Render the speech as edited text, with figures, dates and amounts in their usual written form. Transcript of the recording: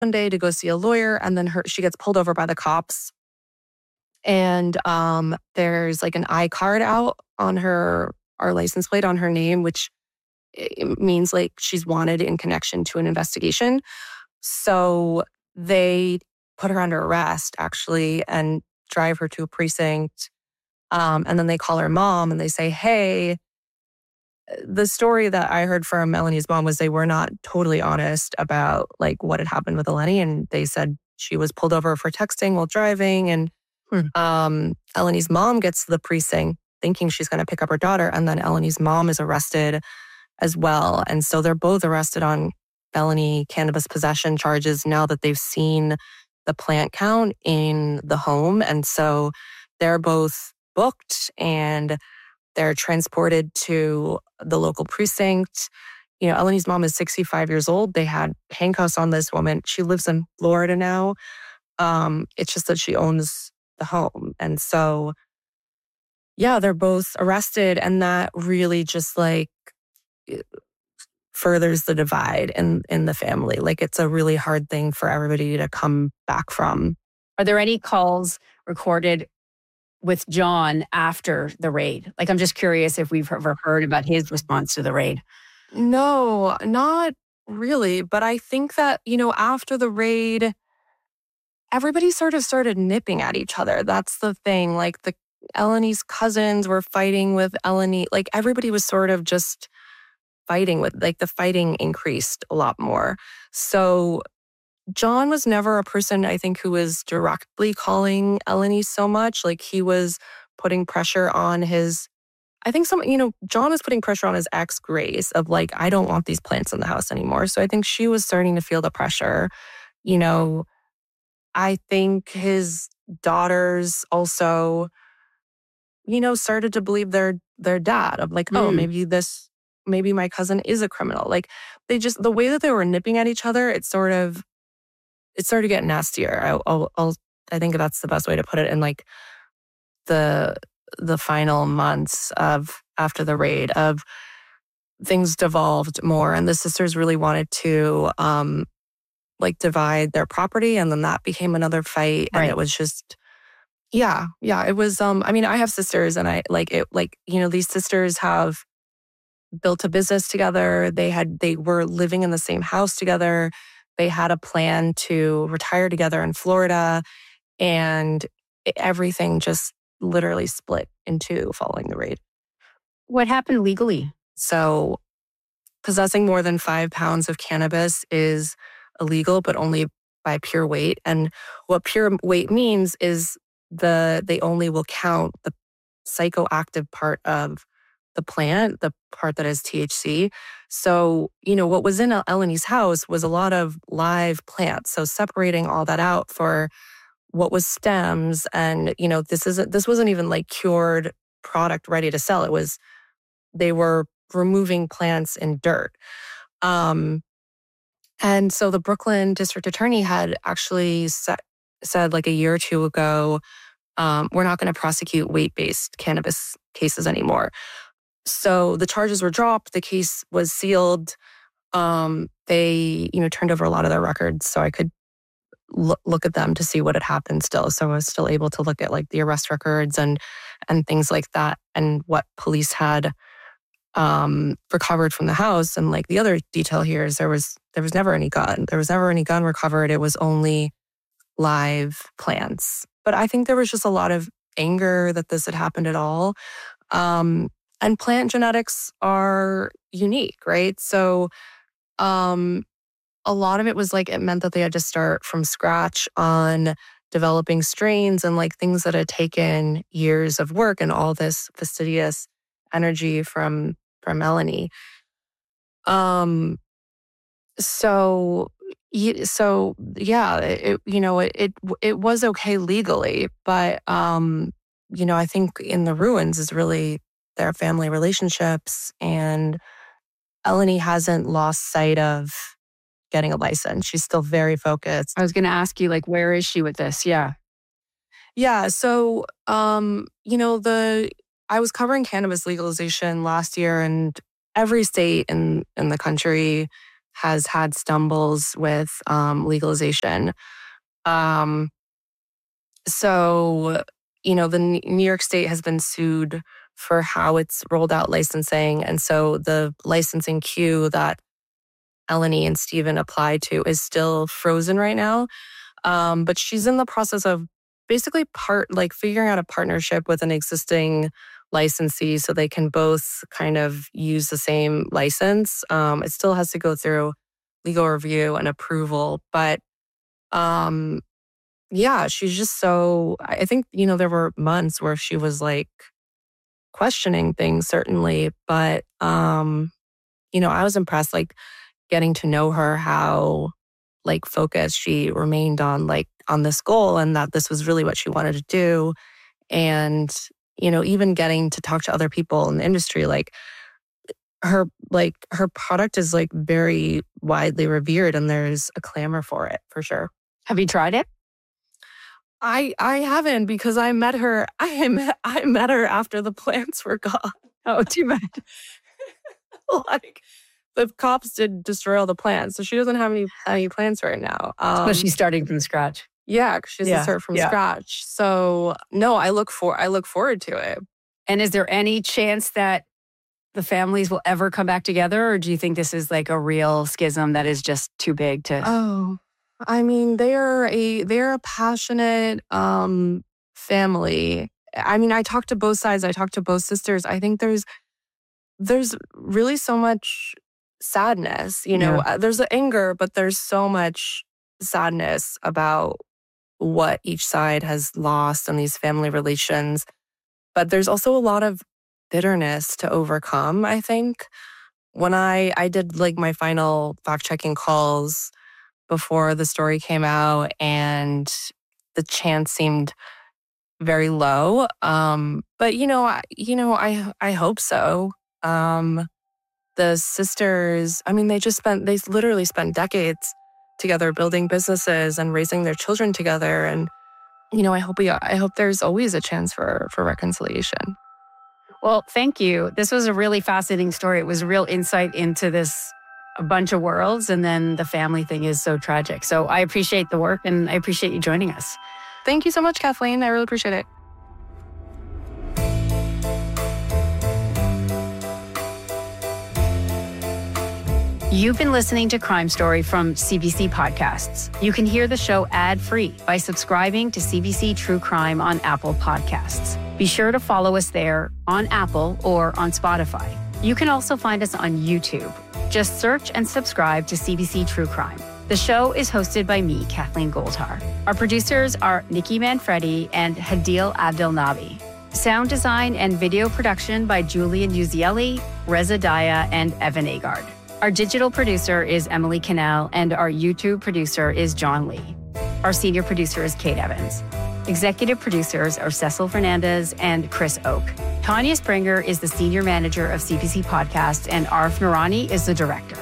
Monday to go see a lawyer, and then she gets pulled over by the cops. And there's like an iCard out on our license plate on her name, which it means like she's wanted in connection to an investigation. So they put her under arrest, actually, and drive her to a precinct. And then they call her mom and they say, hey, the story that I heard from Melanie's mom was they were not totally honest about like what had happened with Eleni. And they said she was pulled over for texting while driving. And Eleni's mom gets to the precinct thinking she's going to pick up her daughter. And then Eleni's mom is arrested as well. And so they're both arrested on felony cannabis possession charges now that they've seen the plant count in the home. And so they're both booked and they're transported to the local precinct. You know, Eleni's mom is 65 years old. They had handcuffs on this woman. She lives in Florida now. It's just that she owns the home. And so, yeah, they're both arrested. And that really just like furthers the divide in the family. Like it's a really hard thing for everybody to come back from. Are there any calls recorded with John after the raid? Like, I'm just curious if we've ever heard about his response to the raid. No, not really. But I think that, you know, after the raid, everybody sort of started nipping at each other. That's the thing. Like Eleni's cousins were fighting with Eleni. Like everybody was sort of just fighting with, like the fighting increased a lot more. So John was never a person, I think, who was directly calling Eleni so much. Like he was putting pressure on John was putting pressure on his ex, Grace, of like, I don't want these plants in the house anymore. So I think she was starting to feel the pressure. You know, I think his daughters also, you know, started to believe their dad of like, oh, maybe my cousin is a criminal. Like the way that they were nipping at each other, it started getting nastier. I think that's the best way to put it. In like the final months of after the raid, of things devolved more, and the sisters really wanted to like divide their property, and then that became another fight. Right. And it was just it was I mean, I have sisters, and I like it, like, you know, these sisters have built a business together. They were living in the same house together. They had a plan to retire together in Florida, and everything just literally split in two following the raid. What happened legally? So possessing more than 5 pounds of cannabis is illegal, but only by pure weight. And what pure weight means is they only will count the psychoactive part of the plant, the part that is THC. So, you know, what was in Eleni's house was a lot of live plants. So separating all that out for what was stems, and, you know, this wasn't even like cured product ready to sell. They were removing plants in dirt. And so the Brooklyn district attorney had actually said like a year or two ago, we're not going to prosecute weight-based cannabis cases anymore. So the charges were dropped. The case was sealed. They, you know, turned over a lot of their records, so I could look at them to see what had happened still. So I was still able to look at like the arrest records and things like that, and what police had recovered from the house. And like the other detail here is there was never any gun. There was never any gun recovered. It was only live plants. But I think there was just a lot of anger that this had happened at all. And plant genetics are unique, right? So a lot of it was like, it meant that they had to start from scratch on developing strains and like things that had taken years of work and all this fastidious energy from Eleni. So yeah, it was okay legally, but you know, I think in the ruins is really their family relationships, and Eleni hasn't lost sight of getting a license. She's still very focused. I was going to ask you, like, where is she with this? Yeah. Yeah. So, you know, I was covering cannabis legalization last year, and every state in the country has had stumbles with legalization. So, the New York State has been sued for how it's rolled out licensing. And so the licensing queue that Eleni and Steven applied to is still frozen right now. But she's in the process of basically figuring out a partnership with an existing licensee so they can both kind of use the same license. It still has to go through legal review and approval. But yeah, she's just so, I think, there were months where she was like questioning things, certainly. But, I was impressed, like getting to know her, how like focused she remained on this goal and that this was really what she wanted to do. And, even getting to talk to other people in the industry, her product is like very widely revered and there's a clamor for it for sure. Have you tried it? I haven't because I met her. I met her after the plants were gone. Oh, too bad. The cops did destroy all the plants, so she doesn't have any plants right now. So she's starting from scratch. Yeah, because she has to start from scratch. So no, I look forward to it. And is there any chance that the families will ever come back together, or do you think this is like a real schism that is just too big to? Oh, I mean, they're a passionate family. I mean, I talked to both sides. I talked to both sisters. I think there's really so much sadness. There's the anger, but there's so much sadness about what each side has lost in these family relations. But there's also a lot of bitterness to overcome, I think. When I did like my final fact-checking calls before the story came out and the chance seemed very low. But I hope so. The sisters, I mean, they literally spent decades together building businesses and raising their children together. And, I hope there's always a chance for reconciliation. Well, thank you. This was a really fascinating story. It was a real insight into a bunch of worlds. And then the family thing is so tragic. So I appreciate the work and I appreciate you joining us. Thank you so much, Kathleen. I really appreciate it. You've been listening to Crime Story from CBC Podcasts. You can hear the show ad-free by subscribing to CBC True Crime on Apple Podcasts. Be sure to follow us there on Apple or on Spotify. You can also find us on YouTube. Just search and subscribe to CBC True Crime. The show is hosted by me, Kathleen Goldhar. Our producers are Nikki Manfredi and Hadil Abdelnabi. Sound design and video production by Julian Uzielli, Reza Daya, and Evan Agard. Our digital producer is Emily Cannell, and our YouTube producer is John Lee. Our senior producer is Kate Evans. Executive producers are Cecil Fernandez and Chris Oak. Tanya Springer is the senior manager of CBC Podcasts, and Arif Noorani is the director.